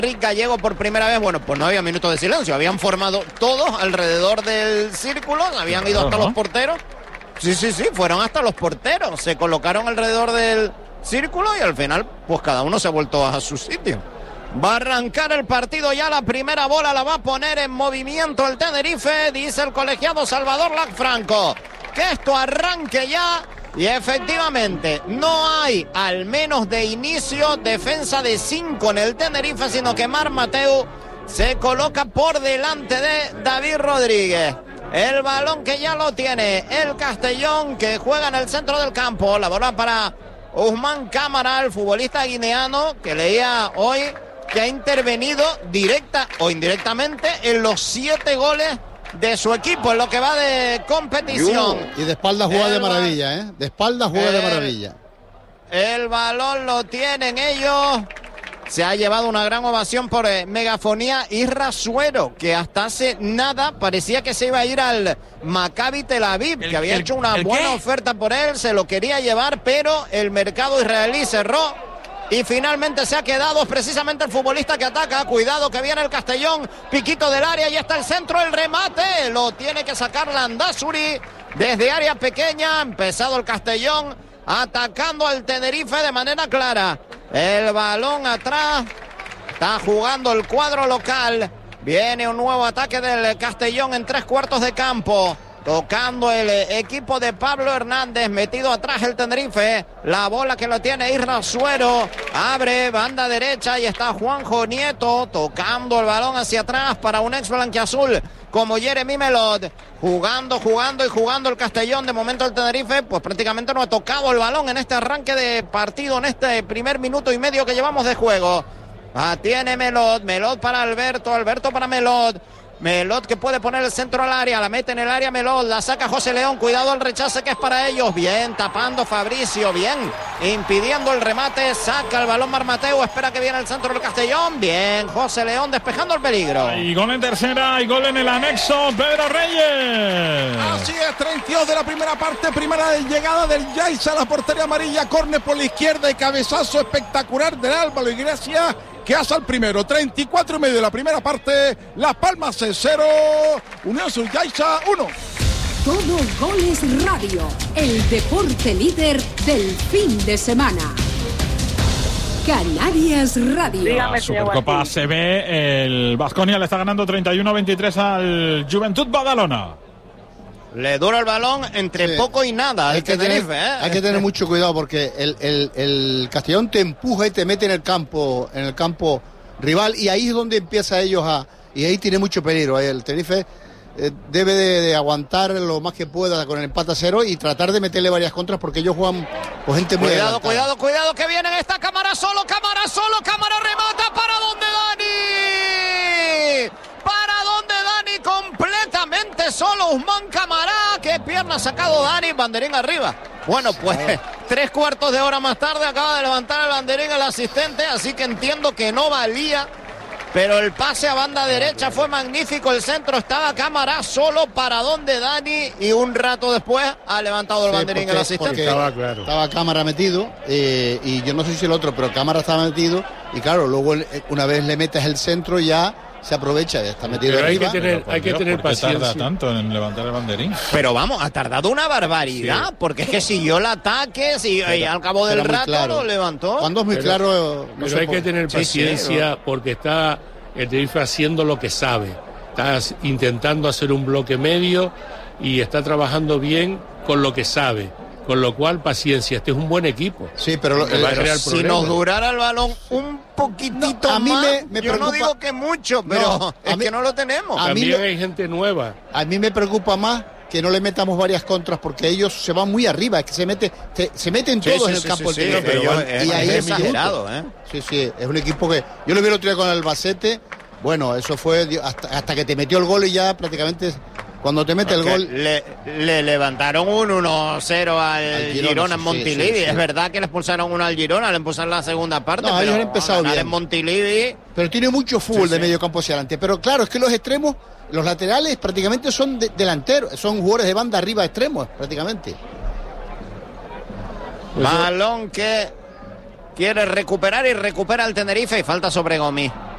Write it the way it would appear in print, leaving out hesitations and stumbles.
Rick Gallego por primera vez. Bueno, pues no había minutos de silencio, habían formado todos alrededor del círculo, habían ido hasta los porteros. Sí, fueron hasta los porteros, se colocaron alrededor del círculo y al final pues cada uno se ha vuelto a su sitio. Va a arrancar el partido ya, la primera bola la va a poner en movimiento el Tenerife, dice el colegiado Salvador Lacfranco, que esto arranque ya. Y efectivamente no hay, al menos de inicio, defensa de 5 en el Tenerife, sino que Marc Mateu se coloca por delante de David Rodríguez. El balón que ya lo tiene el Castellón, que juega en el centro del campo. La bola para Ousmane Camara, el futbolista guineano, que leía hoy que ha intervenido directa o indirectamente en los 7 goles de su equipo en lo que va de competición. Y de espalda juega de maravilla, ¿eh? De espalda juega de maravilla. El balón lo tienen ellos. Se ha llevado una gran ovación por megafonía Isra Suero, que hasta hace nada parecía que se iba a ir al Maccabi Tel Aviv, que había hecho una buena oferta por él, se lo quería llevar, pero el mercado israelí cerró. Y finalmente se ha quedado precisamente el futbolista que ataca. Cuidado que viene el Castellón. Piquito del área y está el centro. El remate lo tiene que sacar Landázuri desde área pequeña. Ha empezado el Castellón atacando al Tenerife de manera clara. El balón atrás. Está jugando el cuadro local. Viene un nuevo ataque del Castellón en 3/4 de campo. Tocando el equipo de Pablo Hernández, metido atrás el Tenerife. La bola que lo tiene Isra Suero. Abre banda derecha y está Juanjo Nieto tocando el balón hacia atrás para un ex blanquiazul como Jeremy Melot. Jugando el Castellón. De momento el Tenerife pues prácticamente no ha tocado el balón en este arranque de partido, en este primer minuto y medio que llevamos de juego. Tiene Melot para Alberto para Melot. Melot que puede poner el centro al área, la mete en el área Melot, la saca José León, cuidado al rechace que es para ellos, bien tapando Fabricio, bien impidiendo el remate, saca el balón Marc Mateu, espera que viene el centro del Castellón, bien José León despejando el peligro. Y gol en tercera, y gol en el anexo, Pedro Reyes. Así es, 32 de la primera parte, primera llegada del Yaiza a la portería amarilla, córner por la izquierda y cabezazo espectacular del Álvaro Iglesias, que hace el primero. 34 y medio de la primera parte, Las Palmas 0, Unión Surjaiza 1. Todo Goles Radio, el deporte líder del fin de semana. Canarias Radio. La Supercopa se ve, el Baskonia le está ganando 31-23 al Juventud Badalona. Le dura el balón entre poco y nada. Hay que tener mucho cuidado porque el Castellón te empuja y te mete en el campo rival, y ahí es donde empieza ellos y ahí tiene mucho peligro. El Tenerife debe de aguantar lo más que pueda con el empate a 0 y tratar de meterle varias contras porque ellos juegan con gente muy adelantada. Cuidado que viene esta Cámara solo, Cámara remata. ¿Para dónde Dani? Completamente solo Ousmane Camara. Qué pierna ha sacado Dani, banderín arriba. Bueno, pues 3/4 de hora más tarde acaba de levantar el banderín el asistente, así que entiendo que no valía, pero el pase a banda derecha fue magnífico. El centro estaba Camara solo, para donde Dani, y un rato después ha levantado el banderín el asistente. Estaba Cámara metido, y yo no sé si el otro, pero Cámara estaba metido, y claro, luego una vez le metes el centro ya se aprovecha, está metido pero arriba. Hay que tener paciencia. Tarda tanto en levantar el banderín? Pero vamos, ha tardado una barbaridad, porque es que siguió el ataque, y al cabo del rato lo levantó. Cuando es muy claro... Pero hay que tener paciencia, porque está el Tenerife haciendo lo que sabe. Está intentando hacer un bloque medio y está trabajando bien con lo que sabe. Con lo cual, paciencia, este es un buen equipo. Sí, pero si nos durara el balón un poquitito más, yo no digo que mucho, pero es que no lo tenemos. También hay gente nueva. A mí me preocupa más que no le metamos varias contras, porque ellos se van muy arriba, es que se meten todos en el campo. Y ahí es exagerado, Sí, es un equipo que... Yo lo vi el otro día con el Albacete, bueno, eso fue hasta que te metió el gol y ya prácticamente... Cuando te mete el gol... Le levantaron un 1-0 al Girona en Montilivi. Sí. Es verdad que le expulsaron uno al Girona, le expulsaron la segunda parte. No, ellos han empezado bien. En Montilivi. Pero tiene mucho fútbol de medio campo hacia adelante. Pero claro, es que los extremos, los laterales prácticamente son delanteros, son jugadores de banda arriba extremos, prácticamente. Balón que quiere recuperar y recupera el Tenerife y falta sobre Gomis.